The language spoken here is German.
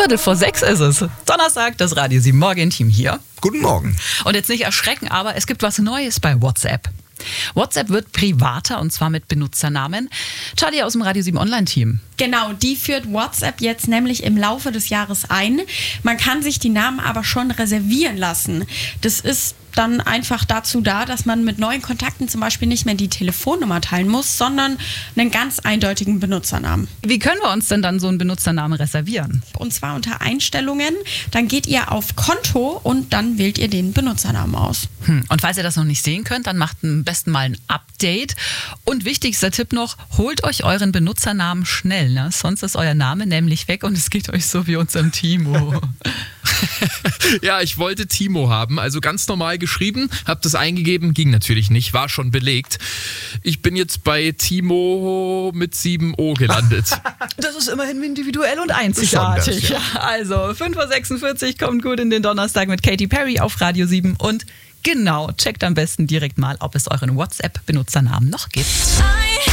5:15 ist es. Donnerstag, das Radio 7 Morgen-Team hier. Guten Morgen. Und jetzt nicht erschrecken, aber es gibt was Neues bei WhatsApp. WhatsApp wird privater und zwar mit Benutzernamen. Charlie aus dem Radio 7 Online-Team. Genau, die führt WhatsApp jetzt nämlich im Laufe des Jahres ein. Man kann sich die Namen aber schon reservieren lassen. Das ist dann einfach dazu da, dass man mit neuen Kontakten zum Beispiel nicht mehr die Telefonnummer teilen muss, sondern einen ganz eindeutigen Benutzernamen. Wie können wir uns denn dann so einen Benutzernamen reservieren? Und zwar unter Einstellungen. Dann geht ihr auf Konto und dann wählt ihr den Benutzernamen aus. Und falls ihr das noch nicht sehen könnt, dann macht am besten mal ein Update. Und wichtigster Tipp noch, holt euch euren Benutzernamen schnell, ne? Sonst ist euer Name nämlich weg und es geht euch so wie unserem Timo. Ja, ich wollte Timo haben, also ganz normal geschrieben, hab das eingegeben, ging natürlich nicht, war schon belegt. Ich bin jetzt bei Timo mit 7O gelandet. Das ist immerhin individuell und einzigartig. Besonders, ja. Also 5:46 Uhr kommt gut in den Donnerstag mit Katy Perry auf Radio 7 und genau, checkt am besten direkt mal, ob es euren WhatsApp-Benutzernamen noch gibt.